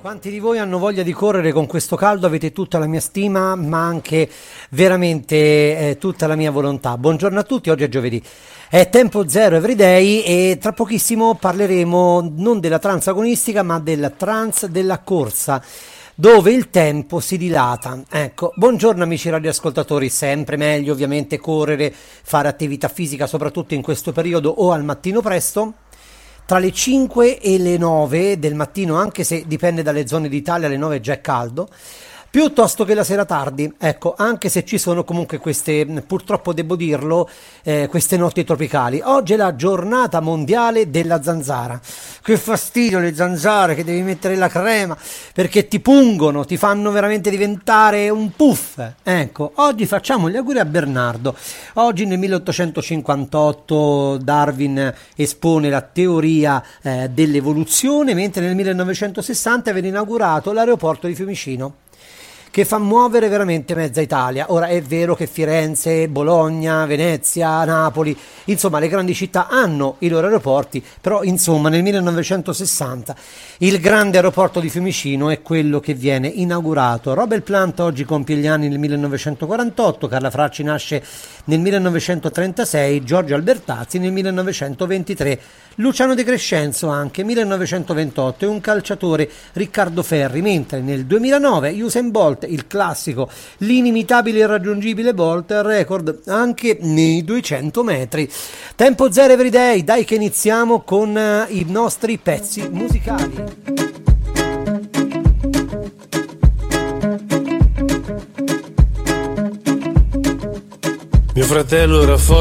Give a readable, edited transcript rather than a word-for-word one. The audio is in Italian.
Quanti di voi hanno voglia di correre con questo caldo? Avete tutta la mia stima, ma anche veramente tutta la mia volontà. Buongiorno a tutti, oggi è giovedì. È Tempo Zero Everyday e tra pochissimo parleremo non della trance agonistica, ma della trance della corsa, dove il tempo si dilata. Ecco, buongiorno amici radioascoltatori, sempre meglio ovviamente correre, fare attività fisica, soprattutto in questo periodo o al mattino presto. Tra le 5 e le 9 del mattino, anche se dipende dalle zone d'Italia, alle 9 già è caldo, piuttosto che la sera tardi, ecco, anche se ci sono comunque queste, purtroppo devo dirlo, queste notti tropicali. Oggi è la giornata mondiale della zanzara. Che fastidio le zanzare, che devi mettere la crema, perché ti pungono, ti fanno veramente diventare un puff. Ecco, oggi facciamo gli auguri a Bernardo. Oggi nel 1858 Darwin espone la teoria dell'evoluzione, mentre nel 1960 viene inaugurato l'aeroporto di Fiumicino, che fa muovere veramente mezza Italia. Ora è vero che Firenze, Bologna, Venezia, Napoli, insomma le grandi città hanno i loro aeroporti, però insomma nel 1960 il grande aeroporto di Fiumicino è quello che viene inaugurato. Robert Plant oggi compie gli anni nel 1948, Carla Fracci nasce nel 1936, Giorgio Albertazzi nel 1923, Luciano De Crescenzo anche 1928 e un calciatore, Riccardo Ferri, mentre nel 2009 Usain Bolt, il classico, l'inimitabile e irraggiungibile Bolt, record anche nei 200 metri. Tempo Zero Everyday, dai che iniziamo con i nostri pezzi musicali. Mio fratello era forte